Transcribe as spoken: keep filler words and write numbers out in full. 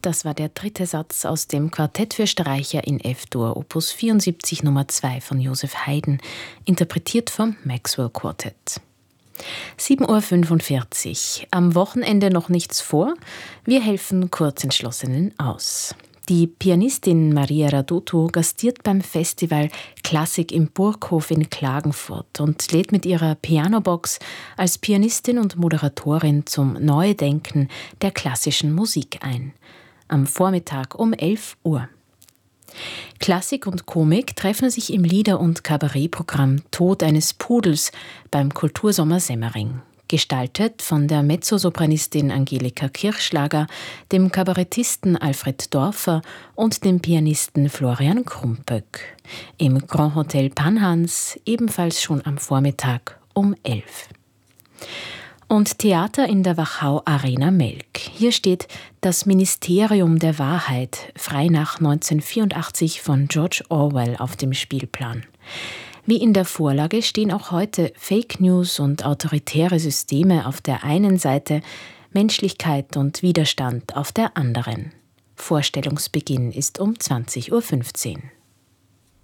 das war der dritte Satz aus dem Quartett für Streicher in F-Dur, Opus vierundsiebzig Nummer zwei von Joseph Haydn, interpretiert vom Maxwell Quartett. sieben Uhr fünfundvierzig. Am Wochenende noch nichts vor? Wir helfen Kurzentschlossenen aus. Die Pianistin Maria Radutu gastiert beim Festival Klassik im Burghof in Klagenfurt und lädt mit ihrer Pianobox als Pianistin und Moderatorin zum Neudenken der klassischen Musik ein. Am Vormittag um elf Uhr. Klassik und Komik treffen sich im Lieder- und Kabarettprogramm Tod eines Pudels beim Kultursommer Semmering. Gestaltet von der Mezzosopranistin Angelika Kirchschlager, dem Kabarettisten Alfred Dorfer und dem Pianisten Florian Krumpöck. Im Grand Hotel Panhans, ebenfalls schon am Vormittag um elf. Und Theater in der Wachau Arena Melk. Hier steht Das Ministerium der Wahrheit, frei nach neunzehnhundertvierundachtzig von George Orwell auf dem Spielplan. Wie in der Vorlage stehen auch heute Fake News und autoritäre Systeme auf der einen Seite, Menschlichkeit und Widerstand auf der anderen. Vorstellungsbeginn ist um zwanzig Uhr fünfzehn.